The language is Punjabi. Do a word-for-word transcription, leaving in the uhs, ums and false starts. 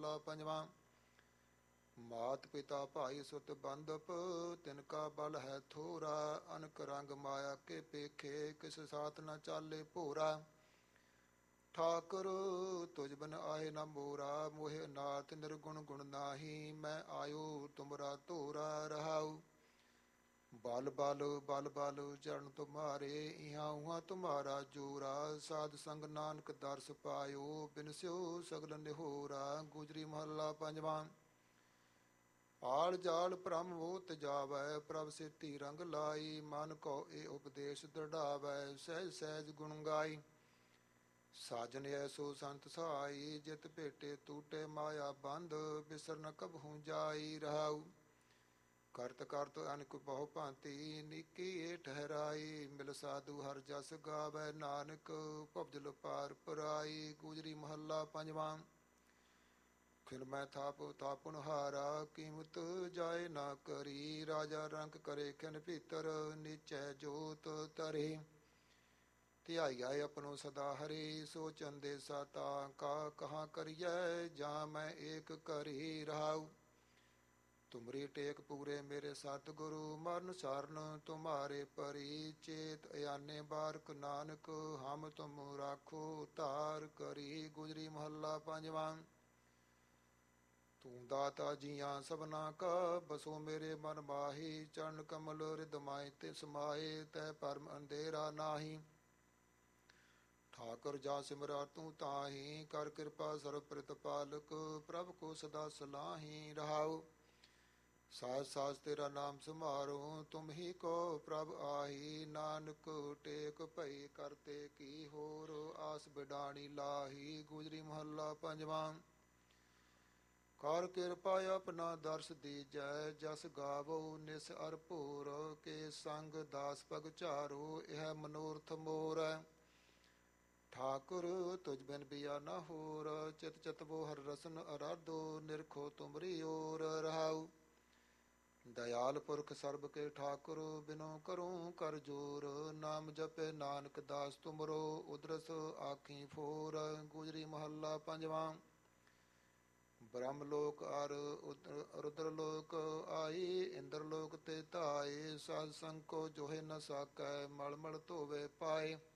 ਮਹੱਲਾ ਪੰਜਵਾਂ। ਮਾਤ ਪਿਤਾ ਭਾਈ ਸੁਤ ਬੰਧਪ ਤਿਨਕਾ ਬਲ ਹੈ ਥੋਰਾ। ਅਨਕ ਰੰਗ ਮਾਇਆ ਕੇ ਪੇਖੇ ਕਿਸ ਸਾਥ ਨ ਚਾਲੇ ਭੋਰਾ। ਠਾਕੁਰ ਤੁਝ ਬਿਨ ਆਏ ਨ ਮੋਰਾ ਮੋਹਿ ਨਾਥ ਨਿਰਗੁਣ ਗੁਣ ਨਾਹੀ। ਮੈਂ ਆਇਓ ਤੁਮਰਾ ਧੋਰਾ ਰਹਾਉ। ਬਲ ਬਲ ਬਲ ਬਲ ਚਰਨ ਤੁਮਾਰੇ ਇਹਾਂ ਉਹਾਂ ਤੁਮਾਰਾ ਜੋਰਾ। ਸਾਧ ਸੰਗ ਨਾਨਕ ਦਰਸ ਪਾਇਓ ਬਿਨਸਿਓ ਸਗਲ ਨਿਹੋਰਾ। ਗੁਜਰੀ ਮਹੱਲਾ ਪੰਜਵਾਂ। ਆਲ ਜਾਲ ਭ੍ਰਮ ਮੋਹ ਤਜਾਵੈ ਪ੍ਰਭ ਸੇਤੀ ਰੰਗ ਲਾਈ। ਮਨ ਕੋ ਇਹ ਉਪਦੇਸ਼ ਦ੍ਰਿੜਾਵੈ ਸਹਿਜ ਸਹਿਜ ਗੁਣ ਗਾਈ। ਸਾਜਨ ਐਸੋ ਸੰਤ ਸਹਾਈ ਜਿਤ ਭੇਟੇ ਟੂਟੇ ਮਾਇਆ ਬੰਧ। ਬਿਸਰ ਨ ਕਬਹੂ ਜਾਈ ਰਹਾਉ। ਕਰਤ ਕਰਤ ਅਨਕ ਬਹੁ ਭਾਂਤੀ ਨੀਕੀ ਏ ਠਹਿਰਾਈ। ਮਿਲ ਸਾਧੂ ਹਰ ਜਸ ਗਾਵੈ ਨਾਨਕ ਭਵਜਲ ਪਾਰ ਪਰਾਈ। ਗੁਜਰੀ ਮਹੱਲਾ ਪੰਜਵਾਂ। ਖਿਨ ਮੈਂ ਥਾਪ ਥਾਪਨ ਹਾਰਾ ਕੀਮਤ ਜਾਏ ਨਾ ਕਰੀ। ਰਾਜਾ ਰੰਕ ਕਰੇ ਖਿਨ ਭੀਤਰ ਨੀਚੈ ਜੋਤ ਤਰੇ। ਧਿਆਈਆ ਆਪਣੋ ਸਦਾ ਹਰੀ ਸੋ ਚੰਦੇ ਸਾਤਾ ਕਾ ਕਹਾਂ ਕਰੀਐ ਜਾਂ ਮੈਂ ਏਕ ਕਰੀ ਰਹਾਉ। ਤੁਮਰੀ ਟੇਕ ਪੂਰੇ ਮੇਰੇ ਸਤਿਗੁਰੂ ਮਰਨ ਸਾਰਨ ਤੁਮਾਰੇ ਪਰੀ। ਚੇਤ ਅਯਾਨੇ ਬਾਰਕ ਨਾਨਕ ਹਮ ਤੁਮ ਰਾਖੋ ਧਾਰ ਕਰੀ। ਗੁਜਰੀ ਮਹੱਲਾ ਪੰਜਵਾਂ। ਤੂੰ ਦਾਤਾ ਜੀਆਂ ਸਭਨਾ ਕਾ ਬਸੋ ਮੇਰੇ ਮਨ ਮਾਹੀ। ਚਰਨ ਕਮਲ ਰਿਦ ਮਾਏ ਤੇ ਸਮਾਏ ਤੈ ਪਰਮ ਅੰਧੇਰਾ ਨਾਹੀ। ਠਾਕੁਰ ਜਾ ਸਿਮਰਾ ਤੂੰ ਤਾਹੀ ਕਰ ਕਿਰਪਾ ਸਰਬ ਪ੍ਰਤਪਾਲਕ। ਪ੍ਰਭ ਕੋ ਸਦਾ ਸਲਾਹੀ ਰਹਾਉ। ਸਾਜ ਸਾਜ ਤੇਰਾ ਨਾਮ ਸੁਮਾਰੋ ਤੁਮ ਹੀ ਕੋ ਪ੍ਰਭ ਆਹੀ। ਨਾਨਕ ਟੇਕ ਭਈ ਕਰਤੇ ਕੀ ਹੋਰ ਆਸ ਬਿਡਾਣੀ ਲਾਹੀ। ਗੁਜਰੀ ਮਹੱਲਾ ਪੰਜਵਾਂ। ਕਰ ਕਿਰਪਾ ਆਪਣਾ ਦਰਸ ਦੀਜੈ ਜਸ ਗਾਵੋ ਨਿਸ ਅਰ ਭੋਰ। ਕੇ ਸੰਗ ਦਾਸ ਪਗ ਚਾਰੋ ਇਹ ਮਨੋਰਥ ਮੋਰ। ਠਾਕੁਰ ਤੁਝ ਬਿਨ ਬਿਆ ਨਾ ਹੋਰ ਚਿਤ ਚਤਵੋ ਹਰ ਰਸਨ ਅਰਾਧੋ। ਨਿਰਖੋ ਤੁਮਰੀ ਓਰ ਰਹਾਉ। ਦਇਆਲ ਪੁਰਖ ਸਰਬ ਕੇ ਠਾਕੁਰ ਬਿਨੋ ਕਰੂੰ ਕਰ ਜੋਰ। ਨਾਮ ਜਪੇ ਨਾਨਕ ਦਾਸ ਤੁਮਰੋ ਉਦਰਸ ਆਖੀ ਫੋਰ। ਗੁਜਰੀ ਮਹੱਲਾ ਪੰਜਵਾਂ। ਬ੍ਰਹਮ ਲੋਕ ਅਰ ਰੁਦਰ ਲੋਕ ਆਈ। ਇੰਦਰ ਲੋਕ ਤੇ ਧਾਏ। ਸਾਧ ਸੰਗ ਕੋ ਜੋਹਿ ਨ ਸਾਕੈ ਮਲ ਮਲ ਧੋਵੇ ਪਾਏ।